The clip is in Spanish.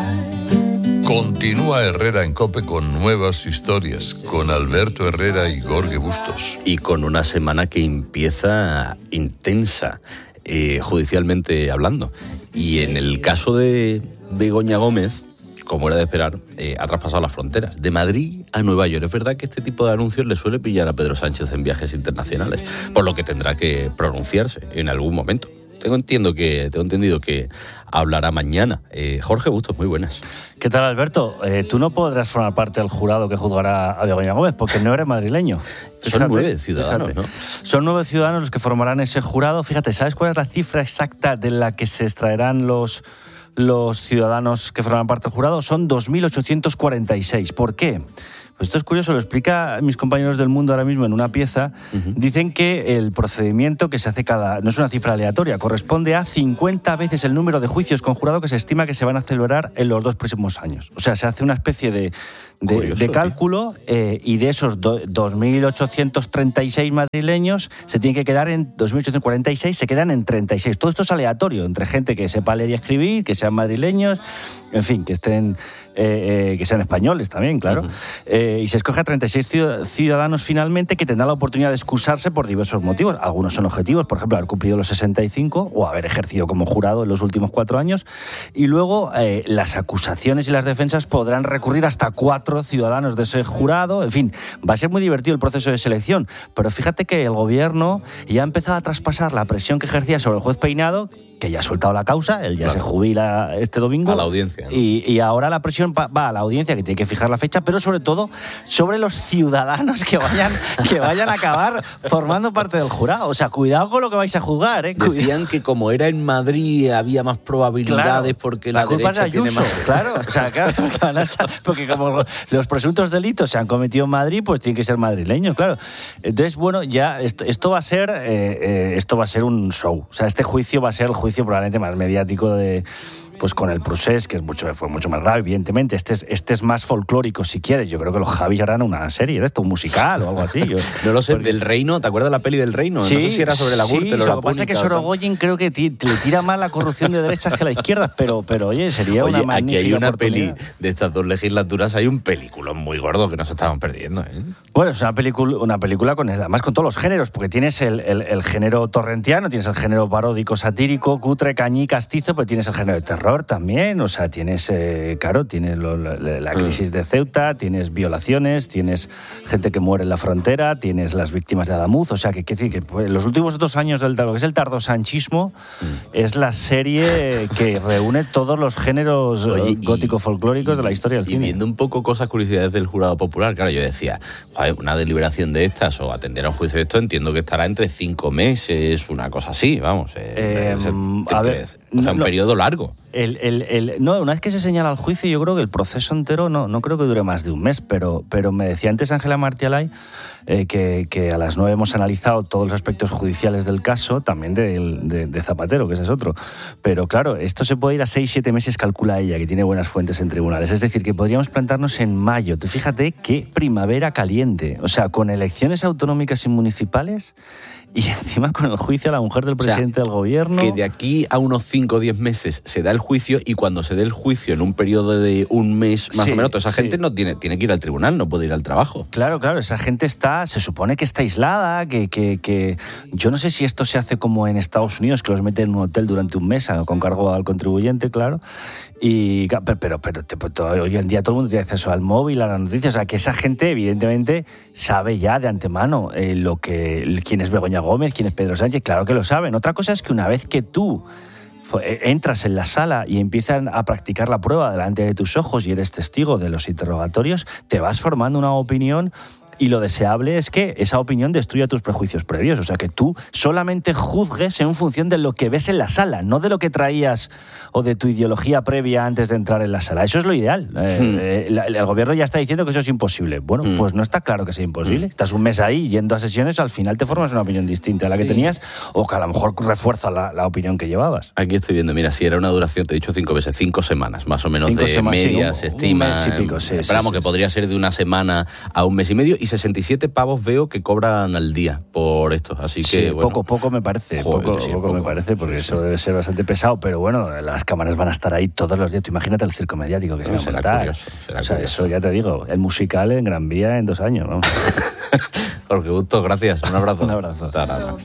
Continúa Herrera en COPE con nuevas historias, con Alberto Herrera y Jorge Bustos. Y con una semana que empieza intensa, judicialmente hablando. Y en el caso de Begoña Gómez, como era de esperar, ha traspasado las fronteras, de Madrid a Nueva York. Es verdad que este tipo de anuncios le suele pillar a Pedro Sánchez en viajes internacionales, por lo que tendrá que pronunciarse en algún momento. Tengo entendido que hablará mañana. Jorge Bustos, muy buenas. ¿Qué tal, Alberto? Tú no podrás formar parte del jurado que juzgará a Begoña Gómez porque no eres madrileño. Son 9 ciudadanos, ¿no? Son 9 ciudadanos los que formarán ese jurado. Fíjate, ¿sabes cuál es la cifra exacta de la que se extraerán los ciudadanos que forman parte del jurado? Son 2.846. ¿Por qué? Pues esto es curioso, lo explica mis compañeros del Mundo ahora mismo en una pieza. Dicen que el procedimiento que se hace no es una cifra aleatoria, corresponde a 50 veces el número de juicios con jurado que se estima que se van a celebrar en los 2 próximos años. O sea, se hace una especie de cálculo y de esos 2.836 madrileños se tienen que quedar en 2.846, se quedan en 36. Todo esto es aleatorio, entre gente que sepa leer y escribir, que sean madrileños, en fin, que estén... que sean españoles también, claro. Y se escoge a 36 ciudadanos finalmente que tendrán la oportunidad de excusarse por diversos motivos. Algunos son objetivos, por ejemplo, haber cumplido los 65 o haber ejercido como jurado en los últimos 4 años. Y luego las acusaciones y las defensas podrán recurrir hasta 4 ciudadanos de ese jurado. En fin, va a ser muy divertido el proceso de selección. Pero fíjate que el gobierno ya ha empezado a traspasar la presión que ejercía sobre el juez Peinado, que ya ha soltado la causa, él ya se jubila este domingo. A la audiencia, ¿no? Y ahora la presión va a la audiencia, que tiene que fijar la fecha, pero sobre todo sobre los ciudadanos que vayan a acabar formando parte del jurado. O sea, cuidado con lo que vais a juzgar, ¿eh? Decían que como era en Madrid había más probabilidades, claro, porque la derecha tiene más... Claro, o sea, claro, porque como los presuntos delitos se han cometido en Madrid, pues tienen que ser madrileños, claro. Entonces, bueno, ya esto va a ser un show. O sea, este juicio va a ser el juicio probablemente más mediático pues con el procés, que fue mucho más grave, evidentemente. Este es más folclórico, si quieres. Yo creo que los Javis harán una serie de esto, un musical o algo así. No lo sé, del Reino, ¿te acuerdas de la peli del Reino? Sí, no sé si era sobre la Gürtel o la Púnica. Lo que pasa es que Sorogoyen creo que le tira más la corrupción de derechas que la izquierda, pero oye, sería una magnífica aquí hay una oportunidad. Peli de estas 2 legislaturas, hay un peliculón muy gordo que nos estaban perdiendo, ¿eh? Bueno, es una película además con todos los géneros, porque tienes el género torrentiano, tienes el género paródico, satírico, cutre, cañí, castizo, pero tienes el género de terror también. O sea, tienes la crisis de Ceuta, tienes violaciones, tienes gente que muere en la frontera, tienes las víctimas de Adamuz. O sea, que pues, los últimos 2 años de lo que es el tardosanchismo es la serie que reúne todos los géneros gótico-folclóricos de la historia del cine. Y viendo un poco cosas, curiosidades del jurado popular, claro, yo decía, una deliberación de estas o atender a un juicio de esto, entiendo que estará entre 5 meses, una cosa así, vamos. Un periodo largo. No, una vez que se señala el juicio, yo creo que el proceso entero no creo que dure más de un mes, pero me decía antes Ángela Martialay que a las 9 hemos analizado todos los aspectos judiciales del caso, también de Zapatero, que ese es otro. Pero claro, esto se puede ir a 6-7 meses, calcula ella, que tiene buenas fuentes en tribunales. Es decir, que podríamos plantarnos en mayo. Tú fíjate qué primavera caliente. O sea, con elecciones autonómicas y municipales y encima con el juicio a la mujer del presidente del gobierno. Que de aquí a unos 5 o 10 meses se da el juicio, y cuando se dé el juicio en un periodo de un mes más o menos, toda esa gente no tiene que ir al tribunal, no puede ir al trabajo. Claro, esa gente se supone que está aislada, que yo no sé si esto se hace como en Estados Unidos, que los meten en un hotel durante un mes con cargo al contribuyente, claro. Pero hoy en día todo el mundo tiene acceso al móvil, a las noticias. O sea, que esa gente evidentemente sabe ya de antemano quién es Begoña Gómez, quién es Pedro Sánchez. Claro que lo saben. Otra cosa es que una vez que tú entras en la sala y empiezan a practicar la prueba delante de tus ojos y eres testigo de los interrogatorios, te vas formando una opinión. Y lo deseable es que esa opinión destruya tus prejuicios previos. O sea, que tú solamente juzgues en función de lo que ves en la sala, no de lo que traías o de tu ideología previa antes de entrar en la sala. Eso es lo ideal. El gobierno ya está diciendo que eso es imposible. Bueno, pues no está claro que sea imposible. Estás un mes ahí yendo a sesiones, al final te formas una opinión distinta a la que tenías, o que a lo mejor refuerza la opinión que llevabas. Aquí estoy viendo, mira, si era una duración, te he dicho 5 meses, 5 semanas, más o menos, 5 de media, se estima. Un mes y pico, esperamos que podría ser de una semana a un mes y medio. y 67 pavos veo que cobran al día por esto, así sí, que bueno. poco me parece, Joder, poco me parece, porque eso debe ser bastante pesado, pero bueno, las cámaras van a estar ahí todos los días. Tú imagínate el circo mediático que Será montar. curioso, será o sea, curioso. eso ya te digo, el musical en Gran Vía en 2 años, ¿no? Jorge Bustos, gracias, un abrazo. Un abrazo. Tarara.